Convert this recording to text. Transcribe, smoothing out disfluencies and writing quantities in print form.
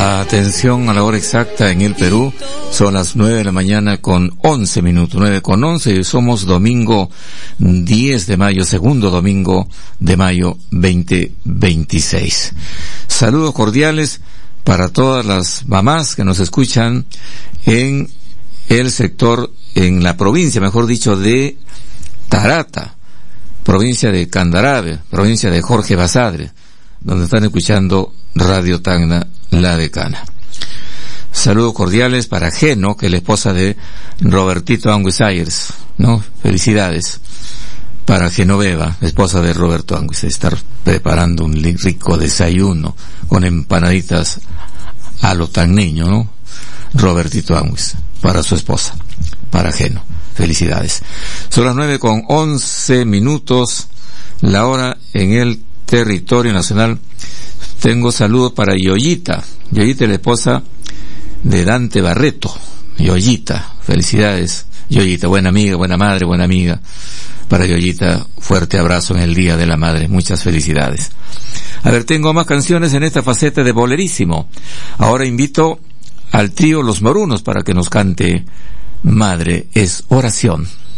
Atención a la hora exacta en el Perú, son las 9 de la mañana con 11 minutos, 9:11, y somos domingo 10 de mayo, segundo domingo de mayo 2026. Saludos cordiales para todas las mamás que nos escuchan en el sector, en la provincia, mejor dicho, de Tarata, provincia de Candarave, provincia de Jorge Basadre, donde están escuchando Radio Tacna, La Decana. Saludos cordiales para Geno, que es la esposa de Robertito Anguis Ayers, ¿no? Felicidades para Genoveva, la esposa de Roberto Anguis, estar preparando un rico desayuno con empanaditas a lo tagneño, ¿no? Robertito Anguis, para su esposa, para Geno. Felicidades. Son las 9:11, la hora en el territorio nacional. Tengo saludos para Yoyita. Yoyita es la esposa de Dante Barreto. Yoyita, felicidades. Yoyita, buena amiga, buena madre, buena amiga. Para Yoyita, fuerte abrazo en el Día de la Madre. Muchas felicidades. A ver, tengo más canciones en esta faceta de bolerísimo. Ahora invito al trío Los Morunos para que nos cante Madre es Oración.